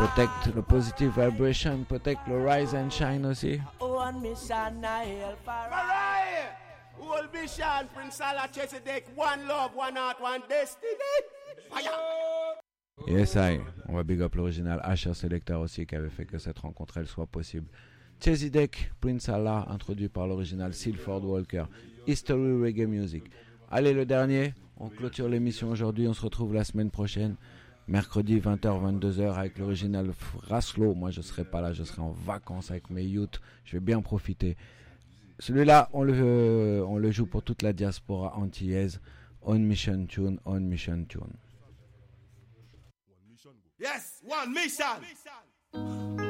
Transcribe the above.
Protect le positive vibration, protect le rise and shine aussi. One mission, I Mariah! Whole vision, Prince Allah, Chesedek, one love, one heart, one destiny. Fire! Yes, on va big up l'original HR Selector aussi qui avait fait que cette rencontre elle soit possible. Chesedek, Prince Allah, introduit par l'original Silford Walker, History Reggae Music. Allez, le dernier, on clôture l'émission aujourd'hui, on se retrouve la semaine prochaine. Mercredi 20h, 22h avec l'original Raslo. Moi je serai pas là, je serai en vacances avec mes youths. Je vais bien profiter. Celui-là, on le joue pour toute la diaspora antillaise. On Mission Tune, On Mission Tune. Yes, one mission.